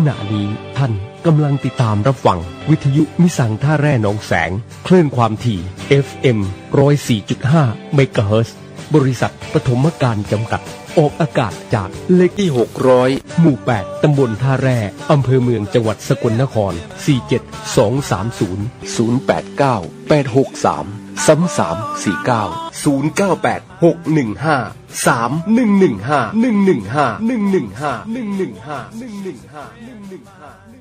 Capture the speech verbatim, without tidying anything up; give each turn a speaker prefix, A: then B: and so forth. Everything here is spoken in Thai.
A: ขณะนี้ท่านกำลังติดตามรับฟังวิทยุมิสังท่าแร่หนองแสงคลื่นความถี่ เอฟ เอ็ม หนึ่งศูนย์สี่จุดห้า เมกะเฮิรตซ์บริษัทปฐมการจำกัดออกอากาศจากเลขที่หกร้อยหมู่แปดตำบลท่าแร่อำเภอเมืองจังหวัดสกลนครสี่เจ็ดสองสามศูนย์ ศูนย์แปดเก้า แปดหกสาม สามสามสี่เก้า ศูนย์เก้าแปด หกหนึ่งห้า สามหนึ่งหนึ่งห้า หนึ่งหนึ่งห้า หนึ่งหนึ่งห้า หนึ่งหนึ่งห้า หนึ่งหนึ่งห้า หนึ่งหนึ่งห้า